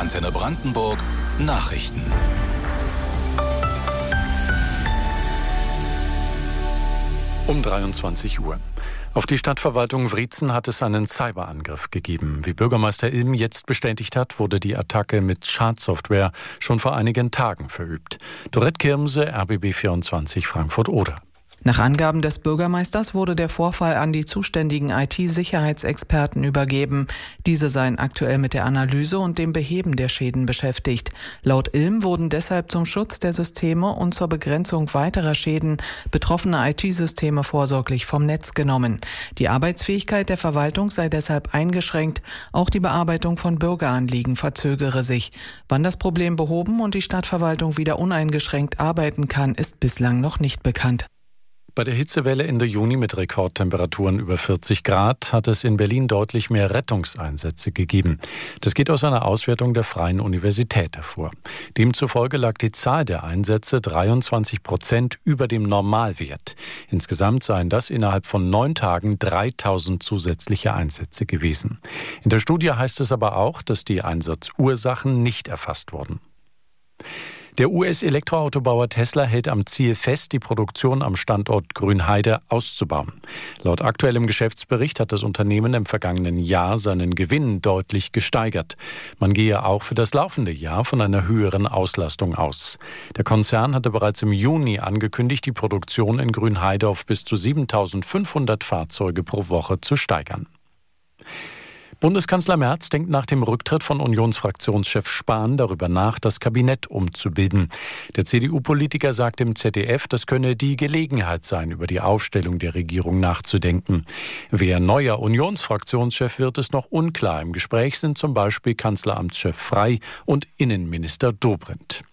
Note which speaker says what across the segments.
Speaker 1: Antenne Brandenburg Nachrichten.
Speaker 2: Um 23 Uhr. Auf die Stadtverwaltung Wriezen hat es einen Cyberangriff gegeben. Wie Bürgermeister Ilm jetzt bestätigt hat, wurde die Attacke mit Schadsoftware schon vor einigen Tagen verübt. Dorette Kirmse, RBB24 Frankfurt-Oder.
Speaker 3: Nach Angaben des Bürgermeisters wurde der Vorfall an die zuständigen IT-Sicherheitsexperten übergeben. Diese seien aktuell mit der Analyse und dem Beheben der Schäden beschäftigt. Laut Ilm wurden deshalb zum Schutz der Systeme und zur Begrenzung weiterer Schäden betroffene IT-Systeme vorsorglich vom Netz genommen. Die Arbeitsfähigkeit der Verwaltung sei deshalb eingeschränkt. Auch die Bearbeitung von Bürgeranliegen verzögere sich. Wann das Problem behoben und die Stadtverwaltung wieder uneingeschränkt arbeiten kann, ist bislang noch nicht bekannt.
Speaker 2: Bei der Hitzewelle Ende Juni mit Rekordtemperaturen über 40 Grad hat es in Berlin deutlich mehr Rettungseinsätze gegeben. Das geht aus einer Auswertung der Freien Universität hervor. Demzufolge lag die Zahl der Einsätze 23% über dem Normalwert. Insgesamt seien das innerhalb von 9 Tagen 3000 zusätzliche Einsätze gewesen. In der Studie heißt es aber auch, dass die Einsatzursachen nicht erfasst wurden. Der US-Elektroautobauer Tesla hält am Ziel fest, die Produktion am Standort Grünheide auszubauen. Laut aktuellem Geschäftsbericht hat das Unternehmen im vergangenen Jahr seinen Gewinn deutlich gesteigert. Man gehe auch für das laufende Jahr von einer höheren Auslastung aus. Der Konzern hatte bereits im Juni angekündigt, die Produktion in Grünheide auf bis zu 7.500 Fahrzeuge pro Woche zu steigern. Bundeskanzler Merz denkt nach dem Rücktritt von Unionsfraktionschef Spahn darüber nach, das Kabinett umzubilden. Der CDU-Politiker sagt im ZDF, das könne die Gelegenheit sein, über die Aufstellung der Regierung nachzudenken. Wer neuer Unionsfraktionschef wird, ist noch unklar. Im Gespräch sind zum Beispiel Kanzleramtschef Frey und Innenminister Dobrindt.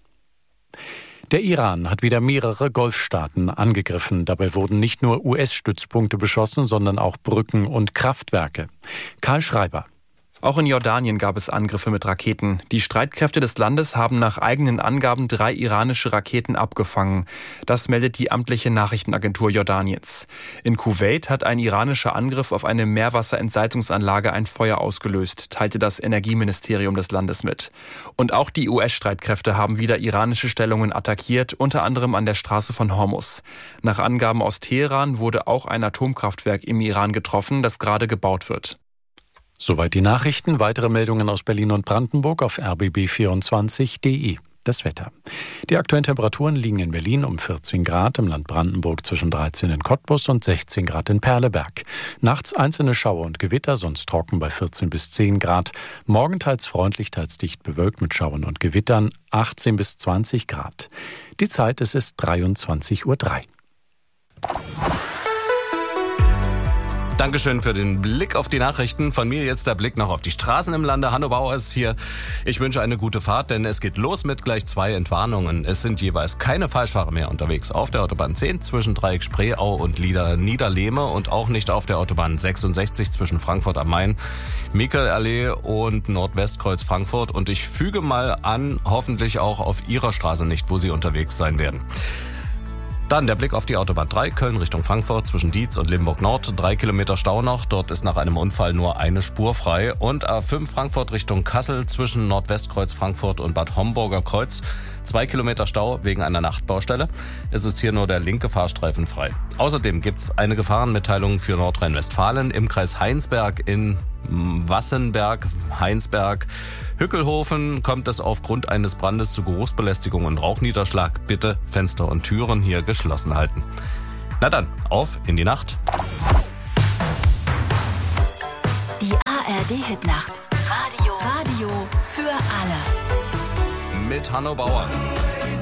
Speaker 2: Der Iran hat wieder mehrere Golfstaaten angegriffen. Dabei wurden nicht nur US-Stützpunkte beschossen, sondern auch Brücken und Kraftwerke. Karl Schreiber.
Speaker 4: Auch in Jordanien gab es Angriffe mit Raketen. Die Streitkräfte des Landes haben nach eigenen Angaben 3 iranische Raketen abgefangen. Das meldet die amtliche Nachrichtenagentur Jordaniens. In Kuwait hat ein iranischer Angriff auf eine Meerwasserentsalzungsanlage ein Feuer ausgelöst, teilte das Energieministerium des Landes mit. Und auch die US-Streitkräfte haben wieder iranische Stellungen attackiert, unter anderem an der Straße von Hormuz. Nach Angaben aus Teheran wurde auch ein Atomkraftwerk im Iran getroffen, das gerade gebaut wird.
Speaker 2: Soweit die Nachrichten. Weitere Meldungen aus Berlin und Brandenburg auf rbb24.de. Das Wetter. Die aktuellen Temperaturen liegen in Berlin um 14 Grad, im Land Brandenburg zwischen 13 in Cottbus und 16 Grad in Perleberg. Nachts einzelne Schauer und Gewitter, sonst trocken bei 14 bis 10 Grad. Morgen teils freundlich, teils dicht bewölkt mit Schauern und Gewittern, 18 bis 20 Grad. Die Zeit ist 23:03 Uhr.
Speaker 5: Dankeschön für den Blick auf die Nachrichten. Von mir jetzt der Blick noch auf die Straßen im Lande. Hanno Bauer ist hier. Ich wünsche eine gute Fahrt, denn es geht los mit gleich 2 Entwarnungen. Es sind jeweils keine Falschfahrer mehr unterwegs auf der Autobahn 10 zwischen Dreieck Spreeau und Niederlehme und auch nicht auf der Autobahn 66 zwischen Frankfurt am Main, Mikaelallee und Nordwestkreuz Frankfurt. Und ich füge mal an, hoffentlich auch auf Ihrer Straße nicht, wo Sie unterwegs sein werden. Dann der Blick auf die Autobahn 3, Köln Richtung Frankfurt zwischen Dietz und Limburg Nord. 3 Kilometer Stau noch, dort ist nach einem Unfall nur eine Spur frei. Und A5 Frankfurt Richtung Kassel zwischen Nordwestkreuz Frankfurt und Bad Homburger Kreuz. 2 Kilometer Stau wegen einer Nachtbaustelle. Es ist hier nur der linke Fahrstreifen frei. Außerdem gibt's eine Gefahrenmitteilung für Nordrhein-Westfalen im Kreis Heinsberg in Wassenberg, Heinsberg, Hückelhofen kommt es aufgrund eines Brandes zu Geruchsbelästigung und Rauchniederschlag. Bitte Fenster und Türen hier geschlossen halten. Na dann, auf in die Nacht.
Speaker 6: Die ARD-Hitnacht. Radio für alle.
Speaker 5: Mit Hanno Bauer.